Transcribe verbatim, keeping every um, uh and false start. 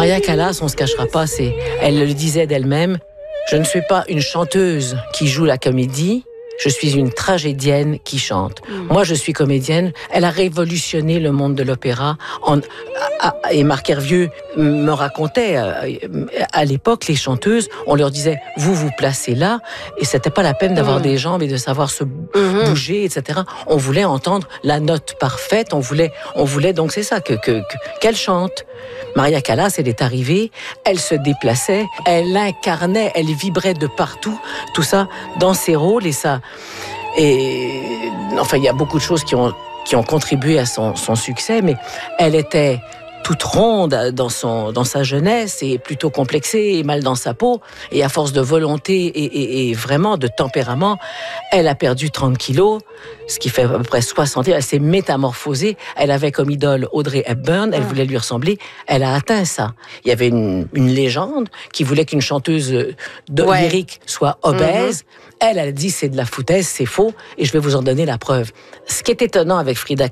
Maria Callas, on ne se cachera pas, c'est, elle le disait d'elle-même, je ne suis pas une chanteuse qui joue la comédie, je suis une tragédienne qui chante. Mmh. Moi, je suis comédienne. Elle a révolutionné le monde de l'opéra. En, à, à, et Marc Hervieux me racontait, à, à l'époque, les chanteuses, on leur disait, vous vous placez là, et c'était pas la peine d'avoir mmh. des jambes et de savoir se mmh. bouger, et cetera. On voulait entendre la note parfaite, on voulait, on voulait donc c'est ça, que, que, que, qu'elle chante. Maria Callas, elle est arrivée, elle se déplaçait, elle incarnait, elle vibrait de partout, tout ça dans ses rôles, et ça... Et enfin, il y a beaucoup de choses qui ont, qui ont contribué à son, son succès, mais elle était toute ronde dans, son, dans sa jeunesse et plutôt complexée et mal dans sa peau. Et à force de volonté et, et, et vraiment de tempérament, elle a perdu trente kilos, ce qui fait à peu près soixante. Elle s'est métamorphosée. Elle avait comme idole Audrey Hepburn. Elle voulait lui ressembler. Elle a atteint ça. Il y avait une, une légende qui voulait qu'une chanteuse de ouais. lyrique soit obèse. Mm-hmm. Elle, elle a dit c'est de la foutaise, c'est faux, et je vais vous en donner la preuve. Ce qui est étonnant avec Frida